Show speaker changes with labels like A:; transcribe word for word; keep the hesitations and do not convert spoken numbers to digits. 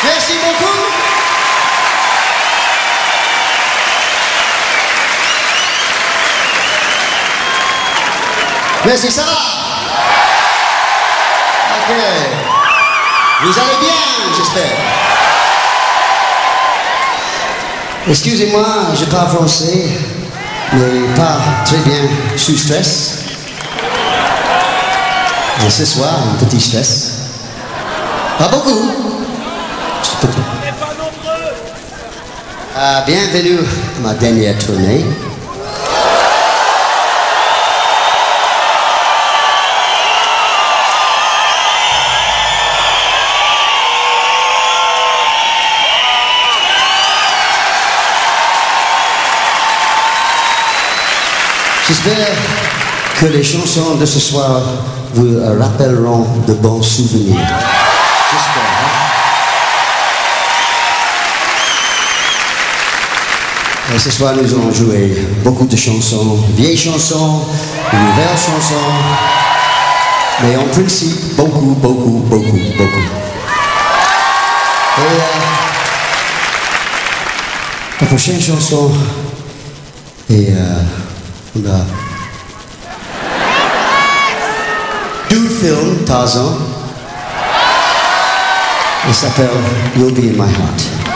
A: Merci beaucoup. Merci, ça va? Ok. Vous allez bien, j'espère. Excusez-moi, je parle français, mais pas très bien sous stress. Et ce soir, un petit stress. Pas beaucoup. Ah, bienvenue à ma dernière tournée. J'espère que les chansons de ce soir vous rappelleront de bons souvenirs. J'espère. Hein? Et ce soir, nous allons jouer beaucoup de chansons, vieilles chansons, de nouvelles chansons, mais en principe, beaucoup, beaucoup, beaucoup, beaucoup. Et euh, la prochaine chanson est... Euh, on a deux films, Tarzan. Il s'appelle You'll Be in My Heart.